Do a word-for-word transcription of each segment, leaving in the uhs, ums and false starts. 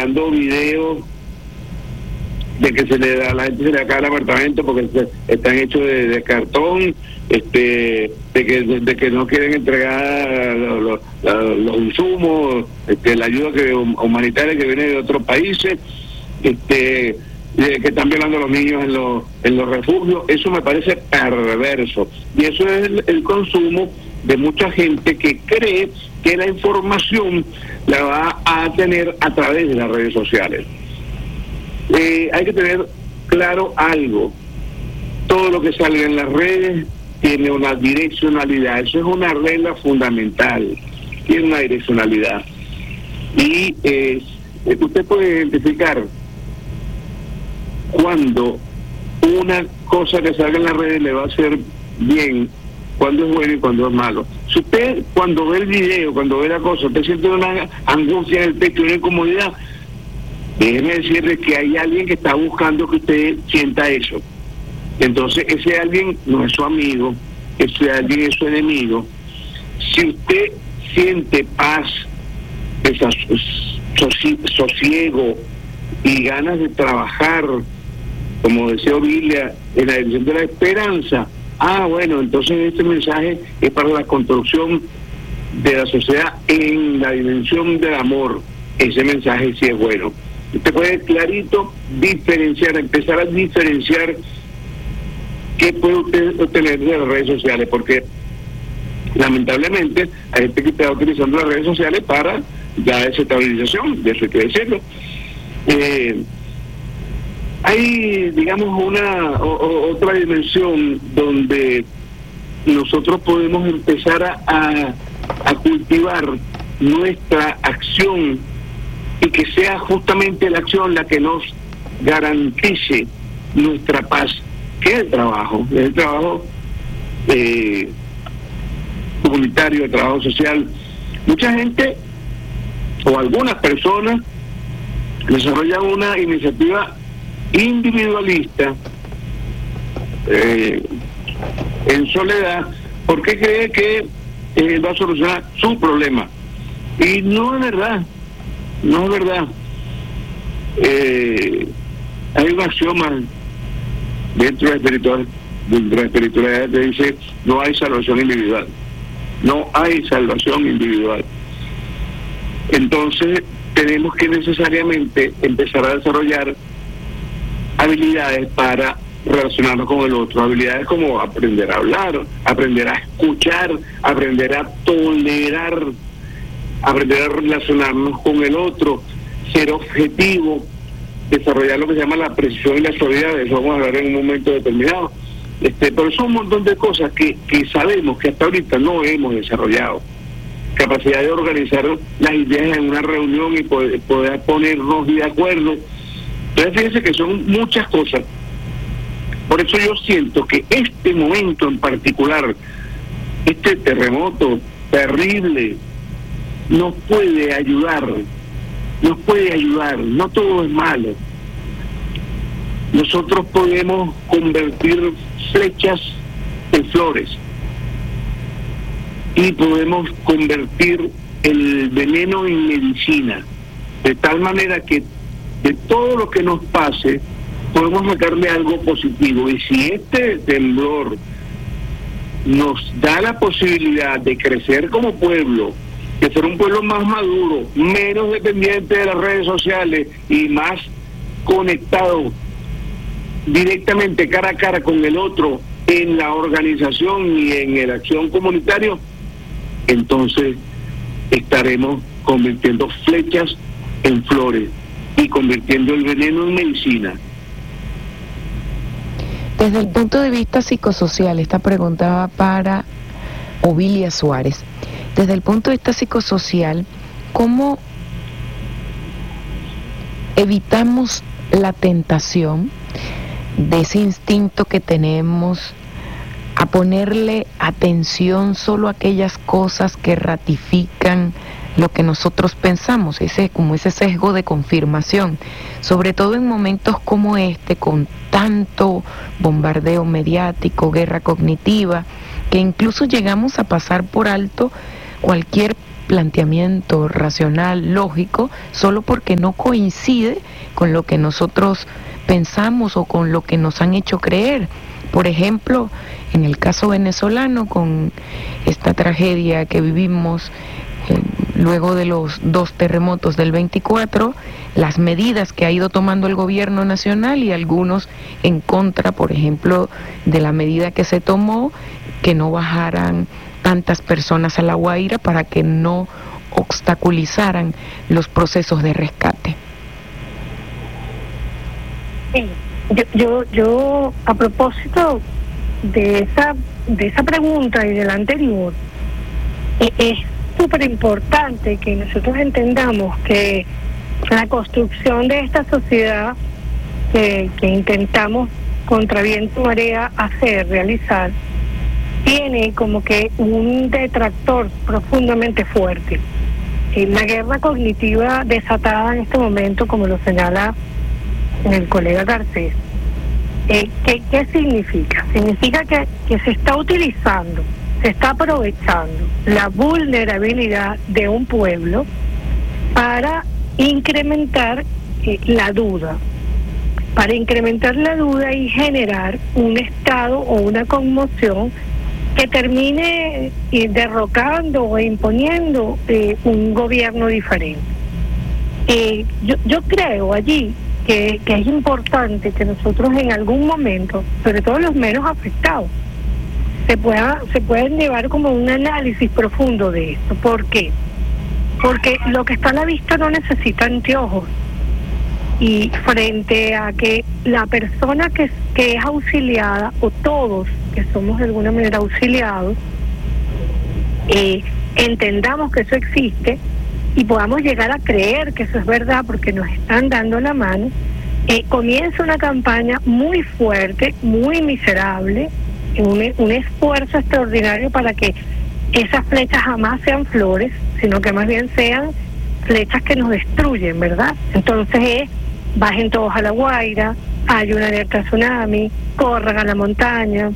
enviando videos de que se le da a la gente se le acaba el apartamento porque se, están hechos de, de cartón, este de que de que no quieren entregar los, los, los insumos, este, la ayuda que humanitaria que viene de otros países, este de que están violando a los niños en los en los refugios. Eso me parece perverso, y eso es el, el consumo de mucha gente que cree que la información la va a tener a través de las redes sociales. Eh, hay que tener claro algo: todo lo que salga en las redes tiene una direccionalidad. Eso es una regla fundamental, tiene una direccionalidad, y eh, usted puede identificar cuando una cosa que salga en las redes le va a hacer bien, cuando es bueno y cuando es malo. Si usted cuando ve el video, cuando ve la cosa, usted siente una angustia en el pecho, una incomodidad, déjeme decirle que hay alguien que está buscando que usted sienta eso. Entonces ese alguien no es su amigo, ese alguien es su enemigo. Si usted siente paz, sosiego y ganas de trabajar, como decía Ovilia, en la dirección de la esperanza, ah, bueno, entonces este mensaje es para la construcción de la sociedad en la dimensión del amor. Ese mensaje sí es bueno. Usted puede clarito diferenciar, empezar a diferenciar qué puede usted obtener de las redes sociales, porque lamentablemente hay gente que está utilizando las redes sociales para la desestabilización, de eso hay que decirlo. Eh, hay, digamos, una o, otra dimensión donde nosotros podemos empezar a, a, a cultivar nuestra acción, y que sea justamente la acción la que nos garantice nuestra paz, que es el trabajo, es el trabajo eh, comunitario, el trabajo social. Mucha gente o algunas personas desarrollan una iniciativa individualista eh, en soledad, porque cree que eh, va a solucionar su problema, y no es verdad. No es verdad. Eh, hay un axioma dentro de la espiritualidad, dentro de la espiritualidad que dice: no hay salvación individual. No hay salvación individual. Entonces tenemos que necesariamente empezar a desarrollar habilidades para relacionarnos con el otro, habilidades como aprender a hablar, aprender a escuchar, aprender a tolerar, aprender a relacionarnos con el otro, ser objetivo, desarrollar lo que se llama la precisión y la suavidad. De eso vamos a hablar en un momento determinado. Este, pero son un montón de cosas que, que sabemos que hasta ahorita no hemos desarrollado. Capacidad de organizar las ideas en una reunión y poder, poder ponernos de acuerdo. Entonces fíjense que son muchas cosas. Por eso yo siento que este momento en particular, este terremoto terrible, nos puede ayudar, nos puede ayudar, no todo es malo. Nosotros podemos convertir flechas en flores, y podemos convertir el veneno en medicina, de tal manera que de todo lo que nos pase podemos sacarle algo positivo. Y si este temblor nos da la posibilidad de crecer como pueblo, de ser un pueblo más maduro, menos dependiente de las redes sociales y más conectado directamente cara a cara con el otro en la organización y en la acción comunitaria, entonces estaremos convirtiendo flechas en flores y convirtiendo el veneno en medicina. Desde el punto de vista psicosocial, esta pregunta va para Ovilia Suárez. Desde el punto de vista psicosocial, ¿cómo evitamos la tentación de ese instinto que tenemos a ponerle atención solo a aquellas cosas que ratifican lo que nosotros pensamos, ese como ese sesgo de confirmación, sobre todo en momentos como este, con tanto bombardeo mediático, guerra cognitiva, que incluso llegamos a pasar por alto cualquier planteamiento racional, lógico, solo porque no coincide con lo que nosotros pensamos o con lo que nos han hecho creer. Por ejemplo, en el caso venezolano, con esta tragedia que vivimos eh, luego de los dos terremotos del veinticuatro, las medidas que ha ido tomando el gobierno nacional y algunos en contra, por ejemplo, de la medida que se tomó, que no bajaran tantas personas a La Guaira para que no obstaculizaran los procesos de rescate. Sí, yo, yo, yo a propósito de esa, de esa pregunta y de la anterior, eh, es súper importante que nosotros entendamos que la construcción de esta sociedad que, que intentamos contra viento y marea hacer, realizar, tiene como que un detractor profundamente fuerte. Eh, la guerra cognitiva desatada en este momento, como lo señala el colega Garcés, eh, ¿qué, ¿qué significa? Significa que, que se está utilizando, se está aprovechando la vulnerabilidad de un pueblo para incrementar eh, la duda, para incrementar la duda y generar un estado o una conmoción que termine eh, derrocando o imponiendo eh, un gobierno diferente. Eh, yo, yo creo allí que, que es importante que nosotros en algún momento, sobre todo los menos afectados, se pueda, se pueden llevar como un análisis profundo de esto. ¿Por qué? Porque lo que está a la vista no necesita anteojos. Y frente a que la persona que, que es auxiliada, o todos que somos de alguna manera auxiliados, eh, entendamos que eso existe y podamos llegar a creer que eso es verdad porque nos están dando la mano, eh, comienza una campaña muy fuerte, muy miserable, un, un esfuerzo extraordinario para que esas flechas jamás sean flores, sino que más bien sean flechas que nos destruyen, ¿verdad? Entonces es, bajen todos a La Guaira, hay una alerta tsunami, corran a la montaña,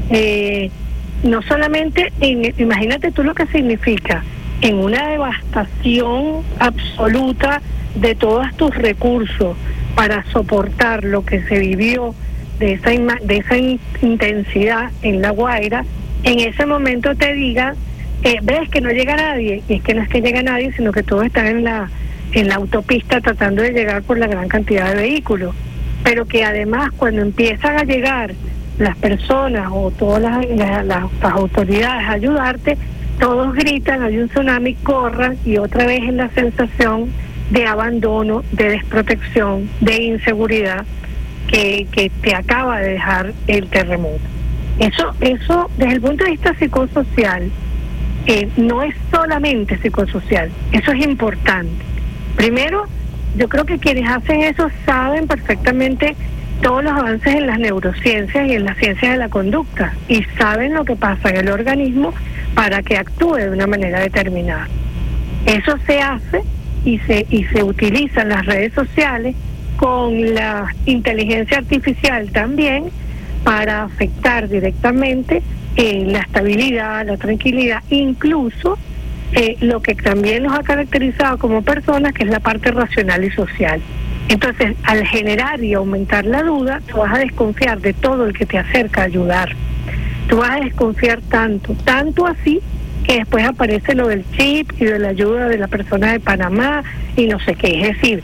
eh, no solamente, en, imagínate tú lo que significa, en una devastación absoluta de todos tus recursos para soportar lo que se vivió de esa, de esa in, intensidad en La Guaira, en ese momento te digan, eh, ves que no llega nadie, y es que no es que llega nadie, sino que todos están en la en la autopista tratando de llegar por la gran cantidad de vehículos, pero que además cuando empiezan a llegar las personas o todas las, las, las, las autoridades a ayudarte, todos gritan, hay un tsunami, corran, y otra vez es la sensación de abandono, de desprotección, de inseguridad que, que te acaba de dejar el terremoto. Eso, eso desde el punto de vista psicosocial, eh, no es solamente psicosocial, eso es importante. Primero, yo creo que quienes hacen eso saben perfectamente todos los avances en las neurociencias y en las ciencias de la conducta y saben lo que pasa en el organismo para que actúe de una manera determinada. Eso se hace y se y se utiliza en las redes sociales con la inteligencia artificial también para afectar directamente eh, la estabilidad, la tranquilidad, incluso Eh, lo que también nos ha caracterizado como personas, que es la parte racional y social. Entonces, al generar y aumentar la duda, tú vas a desconfiar de todo el que te acerca a ayudar. Tú vas a desconfiar tanto, tanto así, que después aparece lo del chip y de la ayuda de la persona de Panamá y no sé qué. Es decir,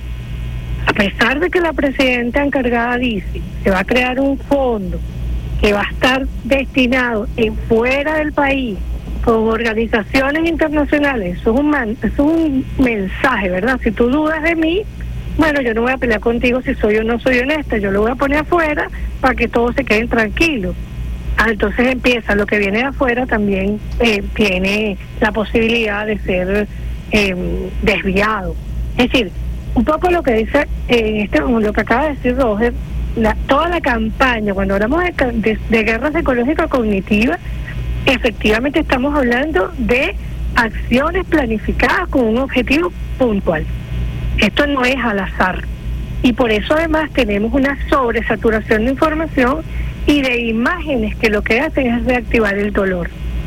a pesar de que la presidenta encargada dice que va a crear un fondo que va a estar destinado en fuera del país, con organizaciones internacionales, eso es, un man, eso es un mensaje, ¿verdad? Si tú dudas de mí, bueno, yo no voy a pelear contigo si soy o no soy honesta, yo lo voy a poner afuera para que todos se queden tranquilos. Ah, entonces empieza, lo que viene de afuera también eh, tiene la posibilidad de ser eh, desviado. Es decir, un poco lo que dice, eh, este, lo que acaba de decir Roger, la, toda la campaña, cuando hablamos de, de, de guerra psicológica cognitiva, efectivamente estamos hablando de acciones planificadas con un objetivo puntual. Esto no es al azar. Y por eso además tenemos una sobresaturación de información y de imágenes que lo que hacen es reactivar el dolor.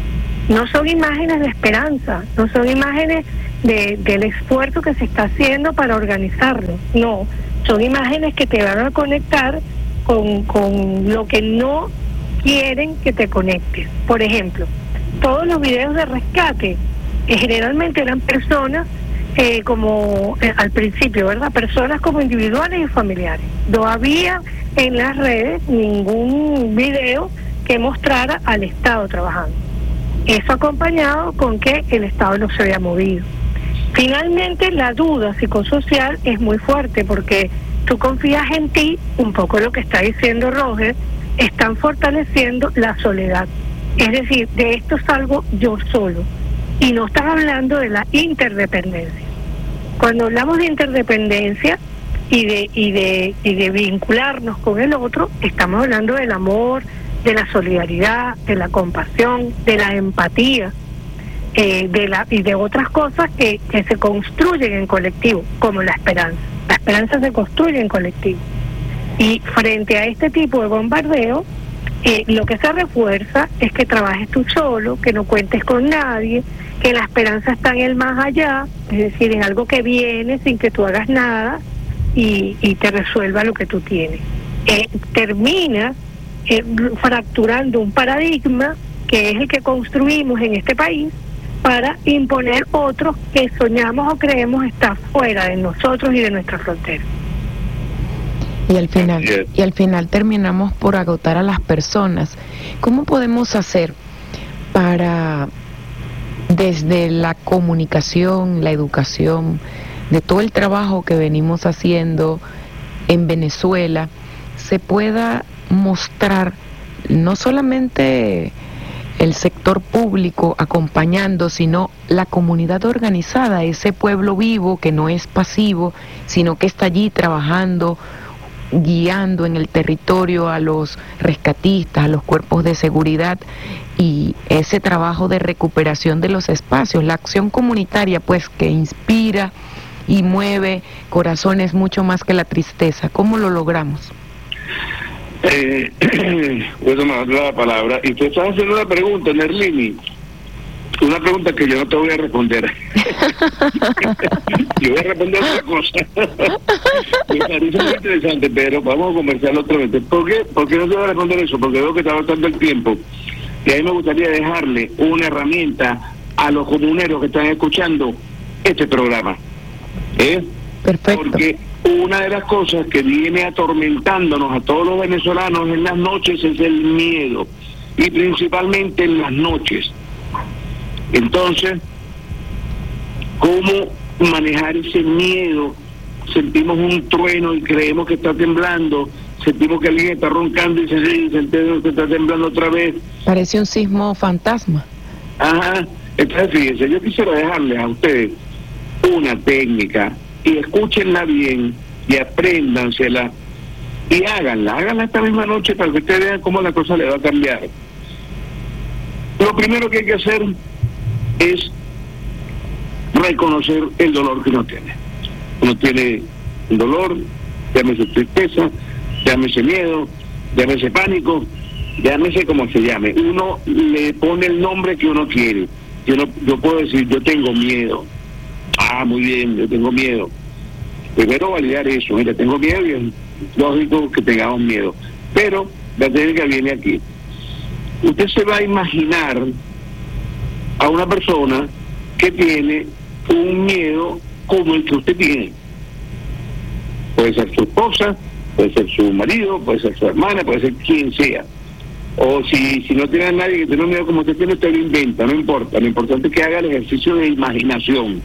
no son imágenes de esperanza, no son imágenes de, del esfuerzo que se está haciendo para organizarlo, no, son imágenes que te van a conectar con, con lo que no quieren que te conectes. Por ejemplo, todos los videos de rescate eh, generalmente eran personas eh, como eh, al principio, ¿verdad? Personas como individuales y familiares. No había en las redes ningún video que mostrara al Estado trabajando. Eso acompañado con que el Estado no se había movido. Finalmente, la duda psicosocial es muy fuerte porque tú confías en ti, un poco lo que está diciendo Roger, están fortaleciendo la soledad. Es decir, de esto salgo yo solo. Y no están hablando de la interdependencia. Cuando hablamos de interdependencia y de, y de, y de vincularnos con el otro, estamos hablando del amor, de la solidaridad, de la compasión, de la empatía, eh, de la y de otras cosas que, que se construyen en colectivo, como la esperanza. La esperanza se construye en colectivo. Y frente a este tipo de bombardeo, eh, lo que se refuerza es que trabajes tú solo, que no cuentes con nadie, que la esperanza está en el más allá, es decir, en algo que viene sin que tú hagas nada y, y te resuelva lo que tú tienes. Eh, termina eh, fracturando un paradigma que es el que construimos en este país para imponer otros que soñamos o creemos está fuera de nosotros y de nuestra frontera. Y al final, y al final terminamos por agotar a las personas. ¿Cómo podemos hacer para, desde la comunicación, la educación, de todo el trabajo que venimos haciendo en Venezuela, se pueda mostrar no solamente el sector público acompañando, sino la comunidad organizada, ese pueblo vivo que no es pasivo, sino que está allí trabajando, guiando en el territorio a los rescatistas, a los cuerpos de seguridad, y ese trabajo de recuperación de los espacios, la acción comunitaria pues que inspira y mueve corazones mucho más que la tristeza? ¿Cómo lo logramos? Eh, voy a tomar la palabra y te estás haciendo una pregunta, Nerlini, una pregunta que yo no te voy a responder. Yo voy a responder otra cosa. Me parece muy interesante, pero vamos a conversarlo otra vez. ¿Por qué? ¿Por qué no te voy a responder eso? Porque veo que está bastante el tiempo y a mí me gustaría dejarle una herramienta a los comuneros que están escuchando este programa. ¿Eh? Perfecto. Porque una de las cosas que viene atormentándonos a todos los venezolanos en las noches es el miedo, y principalmente en las noches. Entonces, ¿cómo manejar ese miedo? Sentimos un trueno y creemos que está temblando, sentimos que alguien está roncando y se sí, sentimos que está temblando otra vez. Parece un sismo fantasma. Ajá, entonces fíjense, yo quisiera dejarles a ustedes una técnica y escúchenla bien y apréndansela y háganla, háganla esta misma noche para que ustedes vean cómo la cosa le va a cambiar. Lo primero que hay que hacer es reconocer el dolor que uno tiene. Uno tiene un dolor, llámese tristeza, llámese miedo, llámese pánico, llámese como se llame. Uno le pone el nombre que uno quiere. Yo, no, yo puedo decir, yo tengo miedo. Ah, muy bien, yo tengo miedo. Primero validar eso, mira, tengo miedo y es lógico que tengamos miedo. Pero la técnica viene aquí. Usted se va a imaginar a una persona que tiene un miedo como el que usted tiene. Puede ser su esposa, puede ser su marido, puede ser su hermana, puede ser quien sea. O si, si no tiene a nadie que tenga miedo como usted tiene, usted lo inventa, no importa. Lo importante es que haga el ejercicio de imaginación.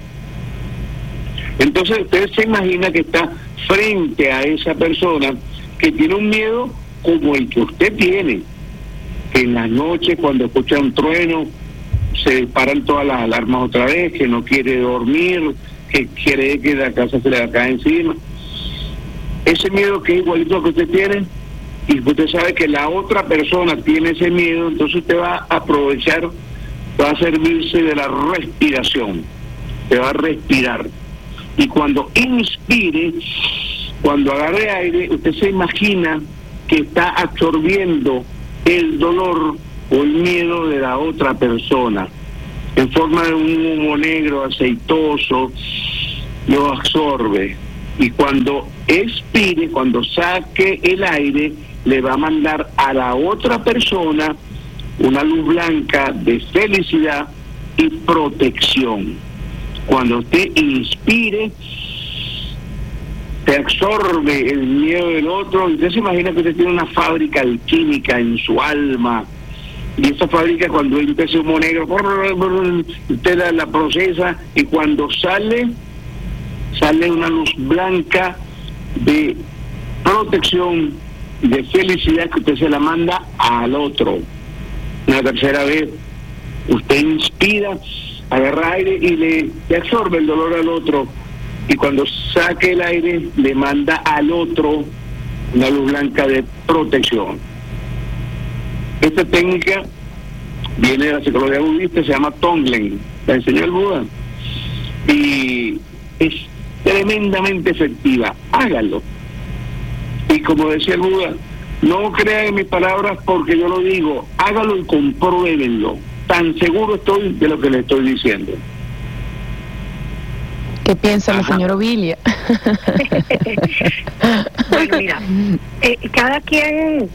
Entonces usted se imagina que está frente a esa persona que tiene un miedo como el que usted tiene, que en las noches cuando escucha un trueno se disparan todas las alarmas otra vez, que no quiere dormir, que cree que la casa se le va a caer encima. Ese miedo que es igualito que usted tiene, y usted sabe que la otra persona tiene ese miedo, entonces usted va a aprovechar, va a servirse de la respiración, se va a respirar. Y cuando inspire, cuando agarre aire, usted se imagina que está absorbiendo el dolor o el miedo de la otra persona en forma de un humo negro aceitoso, lo absorbe, y cuando expire, cuando saque el aire, le va a mandar a la otra persona una luz blanca de felicidad y protección. Cuando usted inspire, te absorbe el miedo del otro, y usted se imagina que usted tiene una fábrica alquímica en su alma, y esa fábrica, cuando entra ese humo negro, usted la, la procesa, y cuando sale, sale una luz blanca de protección, de felicidad, que usted se la manda al otro. Una tercera vez, usted inspira, agarra aire y le, le absorbe el dolor al otro, y cuando saque el aire, le manda al otro una luz blanca de protección. Esta técnica viene de la psicología budista, se llama Tonglen, la enseñó el Buda, y es tremendamente efectiva. Háganlo. Y como decía el Buda, no crean en mis palabras porque yo lo digo, hágalo y compruébenlo. Tan seguro estoy de lo que le estoy diciendo. ¿Qué piensa Ajá. la señora Ovilia? Bueno, mira, eh, cada quien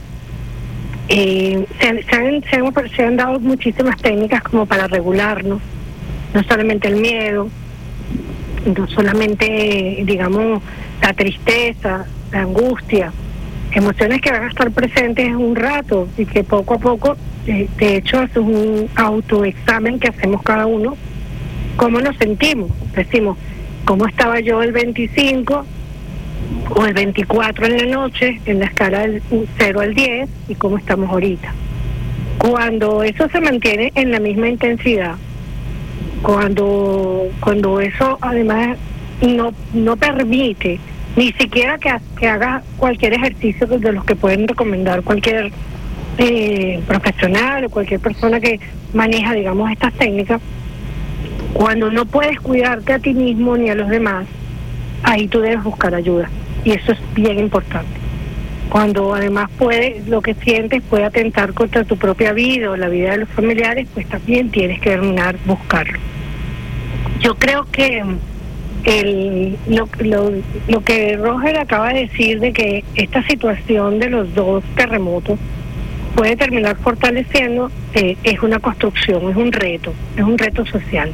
eh, se, se, han, se, han, se han dado muchísimas técnicas como para regularnos, no solamente el miedo, no solamente, digamos, la tristeza, la angustia, emociones que van a estar presentes un rato y que poco a poco, eh, de hecho, es un autoexamen que hacemos cada uno, cómo nos sentimos. Decimos, ¿cómo estaba yo el veinticinco o el veinticuatro en la noche en la escala del cero al diez y cómo estamos ahorita? Cuando eso se mantiene en la misma intensidad, cuando cuando eso además no no permite ni siquiera que, que haga cualquier ejercicio de los que pueden recomendar cualquier eh, profesional o cualquier persona que maneja, digamos, estas técnicas, cuando no puedes cuidarte a ti mismo ni a los demás, ahí tú debes buscar ayuda, y eso es bien importante. Cuando además puede, lo que sientes puede atentar contra tu propia vida o la vida de los familiares, pues también tienes que terminar buscarlo. Yo creo que el, lo, lo, lo que Roger acaba de decir, de que esta situación de los dos terremotos puede terminar fortaleciendo, eh, es una construcción, es un reto, es un reto social.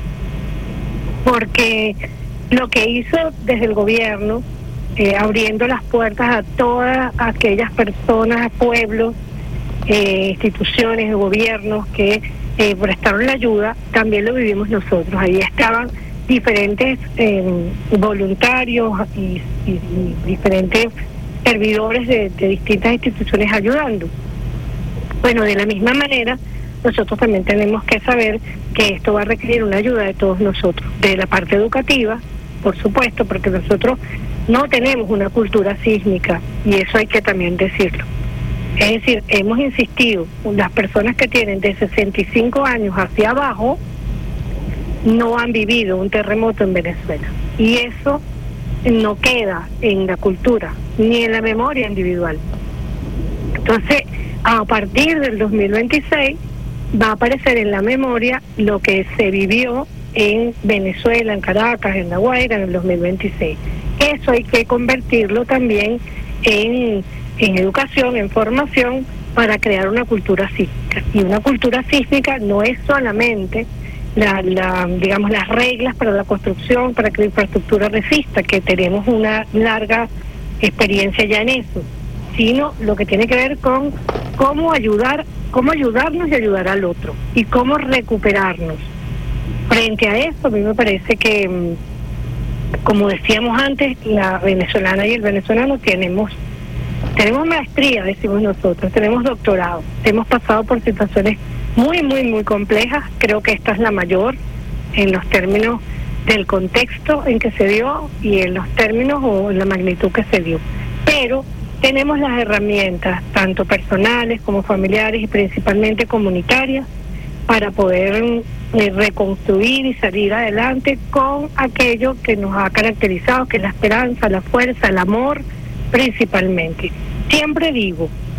Porque lo que hizo desde el gobierno, eh, abriendo las puertas a todas aquellas personas, pueblos, eh, instituciones, gobiernos que eh, prestaron la ayuda, también lo vivimos nosotros. Ahí estaban diferentes eh, voluntarios y, y, y diferentes servidores de, de distintas instituciones ayudando. Bueno, de la misma manera, nosotros también tenemos que saber que esto va a requerir una ayuda de todos nosotros, de la parte educativa, por supuesto, porque nosotros no tenemos una cultura sísmica, y eso hay que también decirlo. Es decir, hemos insistido, las personas que tienen de sesenta y cinco años hacia abajo no han vivido un terremoto en Venezuela, y eso no queda en la cultura ni en la memoria individual. Entonces, a partir del dos mil veintiséis va a aparecer en la memoria lo que se vivió en Venezuela, en Caracas, en La Guaira en el dos mil veintiséis. Eso hay que convertirlo también en, en educación, en formación, para crear una cultura sísmica. Y una cultura sísmica no es solamente la, la, digamos, las reglas para la construcción, para que la infraestructura resista, que tenemos una larga experiencia ya en eso, sino lo que tiene que ver con cómo ayudar, cómo ayudarnos y ayudar al otro, y cómo recuperarnos. Frente a eso, a mí me parece que, como decíamos antes, la venezolana y el venezolano tenemos tenemos maestría, decimos nosotros, tenemos doctorado, hemos pasado por situaciones muy, muy, muy complejas. Creo que esta es la mayor en los términos del contexto en que se dio y en los términos o en la magnitud que se dio. Pero tenemos las herramientas, tanto personales como familiares y principalmente comunitarias, para poder eh, reconstruir y salir adelante con aquello que nos ha caracterizado, que es la esperanza, la fuerza, el amor, principalmente. Siempre digo,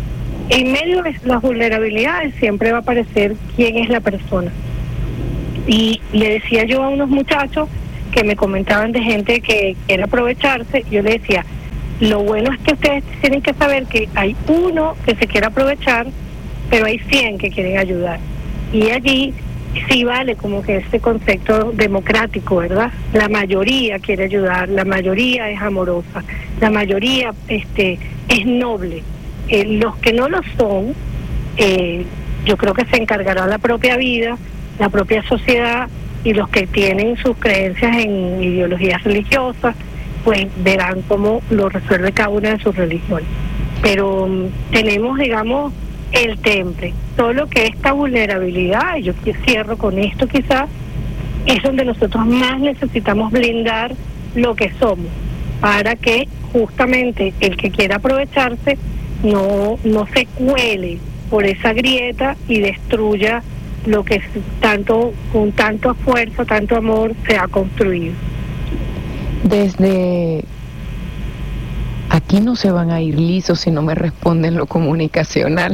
en medio de las vulnerabilidades siempre va a aparecer quién es la persona. Y le decía yo a unos muchachos que me comentaban de gente que quiere aprovecharse, yo le decía, lo bueno es que ustedes tienen que saber que hay uno que se quiere aprovechar, pero hay cien que quieren ayudar. Y allí sí vale como que este concepto democrático, ¿verdad? La mayoría quiere ayudar, la mayoría es amorosa, la mayoría este es noble. Eh, los que no lo son, eh, yo creo que se encargará la propia vida, la propia sociedad, y los que tienen sus creencias en ideologías religiosas, pues verán cómo lo resuelve cada una de sus religiones. Pero um, tenemos, digamos, el temple, solo que esta vulnerabilidad, y yo cierro con esto quizás, es donde nosotros más necesitamos blindar lo que somos, para que justamente el que quiera aprovecharse no, no se cuele por esa grieta y destruya lo que tanto, con tanto esfuerzo, tanto amor se ha construido. Desde aquí no se van a ir lisos si no me responden lo comunicacional.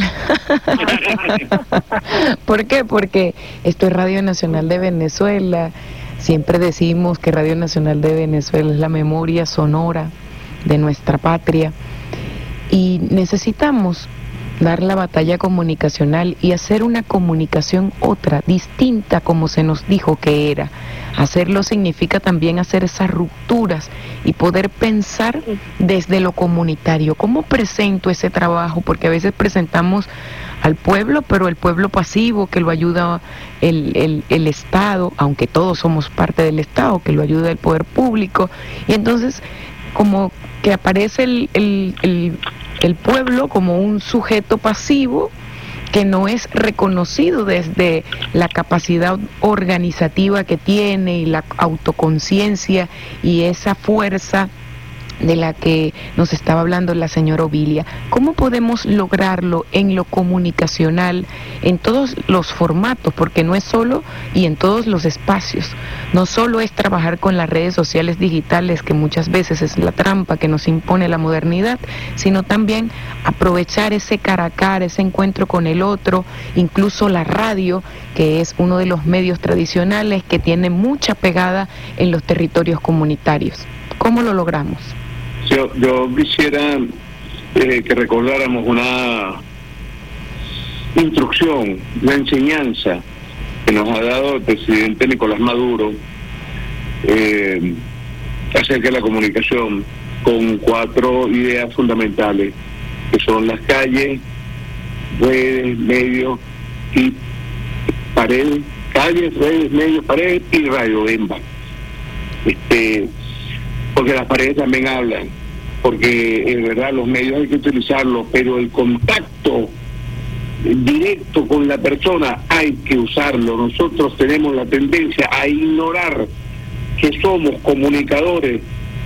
¿Por qué? Porque esto es Radio Nacional de Venezuela. Siempre decimos que Radio Nacional de Venezuela es la memoria sonora de nuestra patria. Y necesitamos dar la batalla comunicacional y hacer una comunicación otra, distinta como se nos dijo que era. Hacerlo significa también hacer esas rupturas y poder pensar desde lo comunitario. ¿Cómo presento ese trabajo? Porque a veces presentamos al pueblo, pero el pueblo pasivo, que lo ayuda el, el, el Estado, aunque todos somos parte del Estado, que lo ayuda el poder público, y entonces como que aparece el, el, el el pueblo como un sujeto pasivo que no es reconocido desde la capacidad organizativa que tiene y la autoconciencia y esa fuerza de la que nos estaba hablando la señora Ovilia. ¿Cómo podemos lograrlo en lo comunicacional, en todos los formatos? Porque no es solo, y en todos los espacios, no solo es trabajar con las redes sociales digitales, que muchas veces es la trampa que nos impone la modernidad, sino también aprovechar ese cara a cara, ese encuentro con el otro, incluso la radio, que es uno de los medios tradicionales que tiene mucha pegada en los territorios comunitarios. ¿Cómo lo logramos? Yo, yo quisiera eh, que recordáramos una instrucción, una enseñanza que nos ha dado el presidente Nicolás Maduro eh, acerca de la comunicación, con cuatro ideas fundamentales, que son las calles, redes, medios y paredes, calles, redes, medios, paredes y Radio Bemba. Este... porque las paredes también hablan, porque en verdad los medios hay que utilizarlos, pero el contacto directo con la persona hay que usarlo. Nosotros tenemos la tendencia a ignorar que somos comunicadores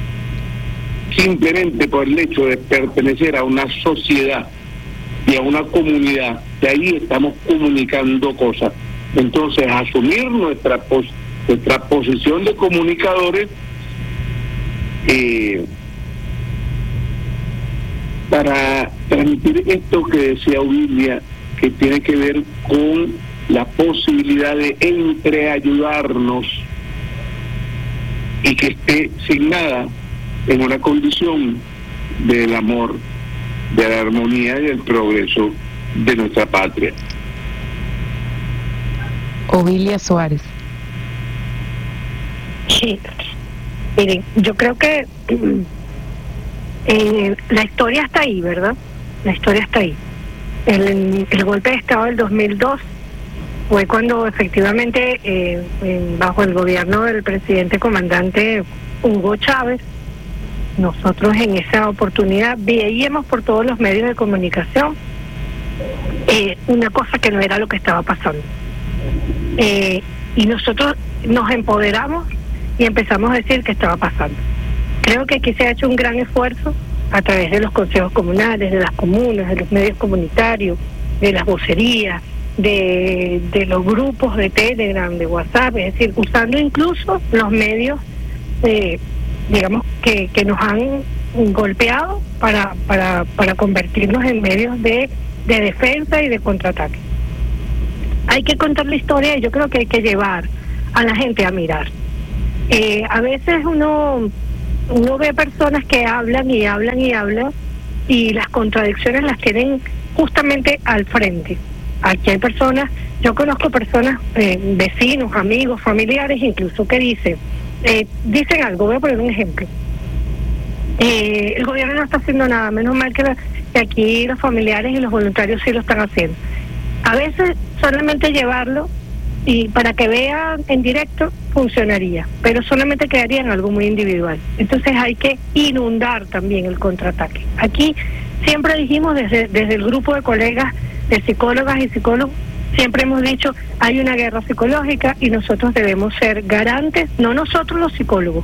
simplemente por el hecho de pertenecer a una sociedad y a una comunidad, que ahí estamos comunicando cosas. Entonces, asumir nuestra pos nuestra posición de comunicadores Eh, para transmitir esto que decía Ovilia, que tiene que ver con la posibilidad de entreayudarnos y que esté signada en una condición del amor, de la armonía y del progreso de nuestra patria. Ovilia Suárez. Sí. Miren, yo creo que eh, la historia está ahí, ¿verdad? La historia está ahí. El, el golpe de Estado del dos mil dos fue cuando efectivamente, eh, en, bajo el gobierno del presidente comandante Hugo Chávez, nosotros en esa oportunidad veíamos por todos los medios de comunicación eh, una cosa que no era lo que estaba pasando. Eh, y nosotros nos empoderamos y empezamos a decir qué estaba pasando. Creo que aquí se ha hecho un gran esfuerzo a través de los consejos comunales, de las comunas, de los medios comunitarios, de las vocerías, de, de los grupos de Telegram, de WhatsApp, es decir, usando incluso los medios, eh, digamos, que, que nos han golpeado para, para, para convertirnos en medios de de defensa y de contraataque. Hay que contar la historia y yo creo que hay que llevar a la gente a mirar. Eh, a veces uno, uno ve personas que hablan y hablan y hablan y las contradicciones las tienen justamente al frente. Aquí hay personas, yo conozco personas, eh, vecinos, amigos, familiares incluso, que dicen, eh, dicen algo, voy a poner un ejemplo. Eh, el gobierno no está haciendo nada, menos mal que, la, que aquí los familiares y los voluntarios sí lo están haciendo. A veces solamente llevarlo y para que vean en directo funcionaría, pero solamente quedaría en algo muy individual. Entonces hay que inundar también el contraataque. Aquí siempre dijimos desde, desde el grupo de colegas de psicólogas y psicólogos, siempre hemos dicho hay una guerra psicológica y nosotros debemos ser garantes, no nosotros los psicólogos,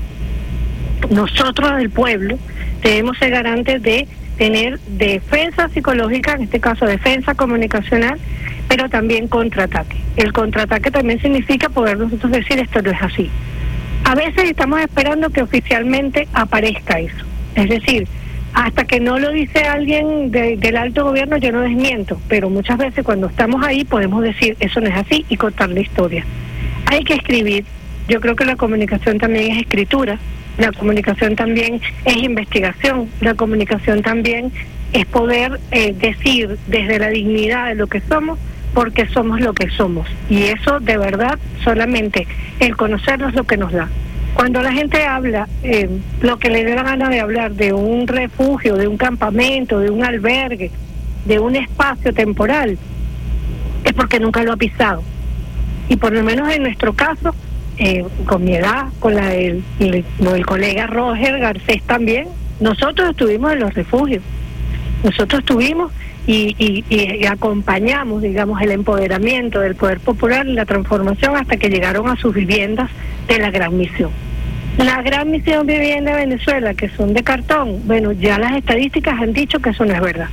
nosotros el pueblo debemos ser garantes de tener defensa psicológica, en este caso defensa comunicacional, pero también contraataque. El contraataque también significa poder nosotros decir esto no es así. A veces estamos esperando que oficialmente aparezca eso, es decir, hasta que no lo dice alguien de, del alto gobierno yo no desmiento, pero muchas veces cuando estamos ahí podemos decir eso no es así y contar la historia. Hay que escribir, yo creo que la comunicación también es escritura, la comunicación también es investigación, la comunicación también es poder eh, decir desde la dignidad de lo que somos, porque somos lo que somos. Y eso de verdad solamente el conocernos es lo que nos da. Cuando la gente habla, eh, lo que le dé la gana de hablar de un refugio, de un campamento, de un albergue, de un espacio temporal, es porque nunca lo ha pisado. Y por lo menos en nuestro caso, eh, con mi edad, con la del, el, del colega Roger Garcés también, nosotros estuvimos en los refugios, nosotros estuvimos y, y, y acompañamos, digamos, el empoderamiento del poder popular y la transformación hasta que llegaron a sus viviendas de la Gran Misión. La Gran Misión Vivienda de Venezuela, que son de cartón, bueno, ya las estadísticas han dicho que eso no es verdad.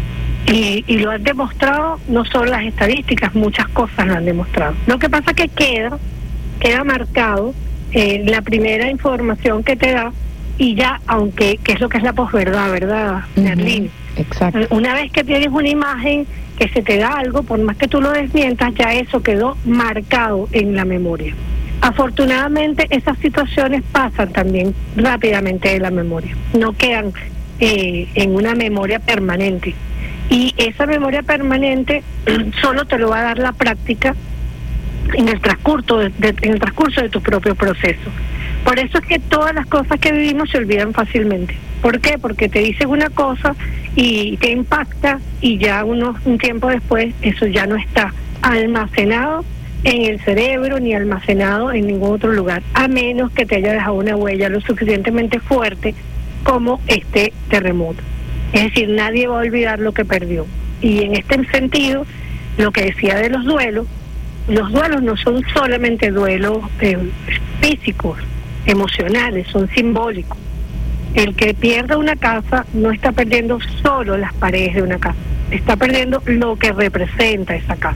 Y, y lo han demostrado, no solo las estadísticas, muchas cosas lo han demostrado. Lo que pasa es que queda, queda marcado eh, la primera información que te da y ya, aunque, que es lo que es la posverdad, ¿verdad, Merlín? Uh-huh. Exacto. Una vez que tienes una imagen que se te da algo, por más que tú lo desmientas, ya eso quedó marcado en la memoria. Afortunadamente esas situaciones pasan también rápidamente de la memoria, no quedan eh, en una memoria permanente. Y esa memoria permanente solo te lo va a dar la práctica en el transcurso de, de, en el transcurso de tu propio proceso. Por eso es que todas las cosas que vivimos se olvidan fácilmente. ¿Por qué? Porque te dices una cosa y te impacta y ya uno, un tiempo después eso ya no está almacenado en el cerebro ni almacenado en ningún otro lugar, a menos que te haya dejado una huella lo suficientemente fuerte como este terremoto. Es decir, nadie va a olvidar lo que perdió. Y en este sentido, lo que decía de los duelos, los duelos no son solamente duelos eh, físicos, emocionales, son simbólicos. El que pierda una casa no está perdiendo solo las paredes de una casa, está perdiendo lo que representa esa casa,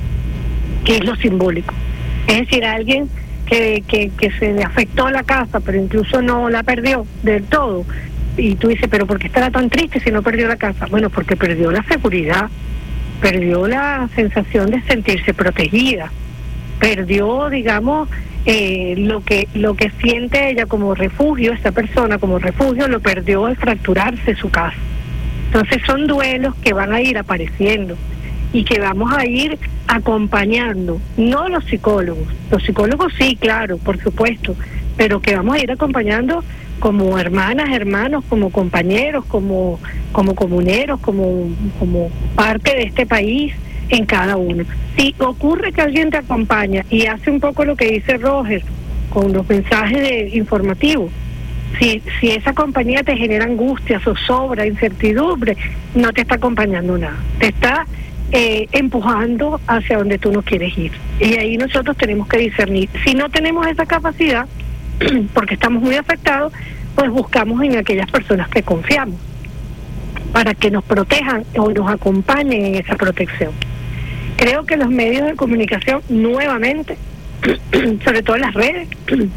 que es lo simbólico. Es decir, alguien que, que, que se le afectó la casa, pero incluso no la perdió del todo, y tú dices, pero ¿por qué estará tan triste si no perdió la casa? Bueno, porque perdió la seguridad, perdió la sensación de sentirse protegida, perdió, digamos, eh, lo que lo que siente ella como refugio, esa persona como refugio, lo perdió al fracturarse su casa. Entonces son duelos que van a ir apareciendo y que vamos a ir acompañando, no los psicólogos, los psicólogos sí, claro, por supuesto, pero que vamos a ir acompañando como hermanas, hermanos, como compañeros, como como comuneros, como como parte de este país en cada uno. Si ocurre que alguien te acompaña y hace un poco lo que dice Roger con los mensajes de, informativos, si si esa compañía te genera angustia, zozobra, incertidumbre, no te está acompañando nada, te está eh, empujando hacia donde tú no quieres ir. Y ahí nosotros tenemos que discernir. Si no tenemos esa capacidad, porque estamos muy afectados, pues buscamos en aquellas personas que confiamos para que nos protejan o nos acompañen en esa protección. Creo que los medios de comunicación nuevamente, sobre todo las redes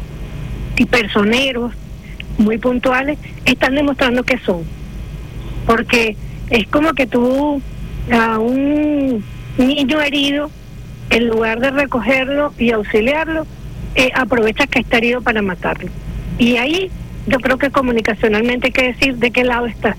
y personeros muy puntuales, están demostrando que son, porque es como que tú a un niño herido, en lugar de recogerlo y auxiliarlo, eh, aprovecha que está herido para matarlo. Y ahí yo creo que comunicacionalmente hay que decir de qué lado está.